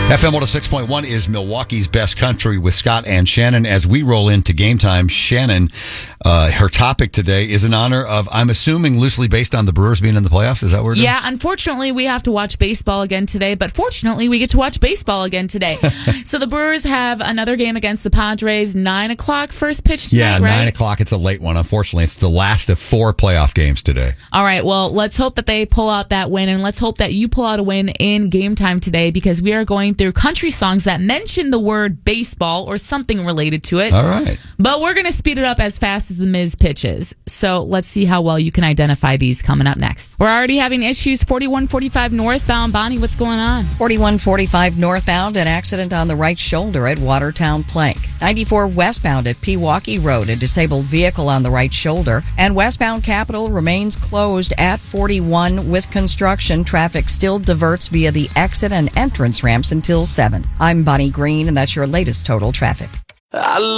FM 106.1 is Milwaukee's Best Country with Scott and Shannon. As we roll into game time, Shannon, her topic today is in honor of, I'm assuming, loosely based on the Brewers being in the playoffs. Is that where it is? Yeah, unfortunately, we have to watch baseball again today, but fortunately, we get to watch baseball again today. So the Brewers have another game against the Padres, 9 o'clock first pitch tonight, Yeah, right? 9 o'clock. It's a late one. Unfortunately, it's the last of 4 playoff games today. All right, well, let's hope that they pull out that win, and let's hope that you pull out a win in game time today, because we are going through country songs that mention the word baseball or something related to it. All right. But we're going to speed it up as fast as the Miz pitches. So let's see how well you can identify these coming up next. We're already having issues. 4145 northbound. Bonnie, what's going on? 4145 northbound, an accident on the right shoulder at Watertown Plank. 94 westbound at Pewaukee Road, a disabled vehicle on the right shoulder. And westbound Capitol remains closed at 41 with construction. Traffic still diverts via the exit and entrance ramps until 7. I'm Bonnie Green, and that's your latest total traffic.